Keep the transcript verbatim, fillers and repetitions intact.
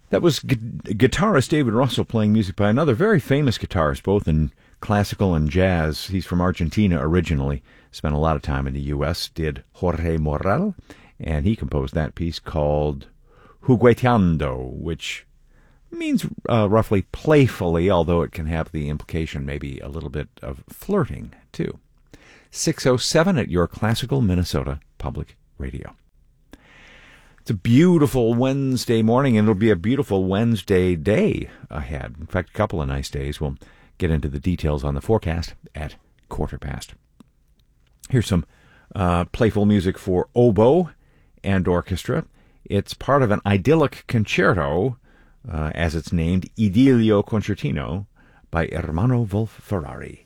That was gu- guitarist David Russell playing music by another very famous guitarist, both in classical and jazz. He's from Argentina originally, spent a lot of time in the U S, did Jorge Morel, and he composed that piece called Jugueteando, which means uh, roughly playfully, although it can have the implication maybe a little bit of flirting, too. six oh seven at your classical Minnesota Public Radio. It's a beautiful Wednesday morning, and it'll be a beautiful Wednesday day ahead. In fact, a couple of nice days. We'll get into the details on the forecast at quarter past. Here's some uh, playful music for oboe and orchestra. It's part of an idyllic concerto, uh, as it's named, Idilio Concertino, by Ermanno Wolf-Ferrari.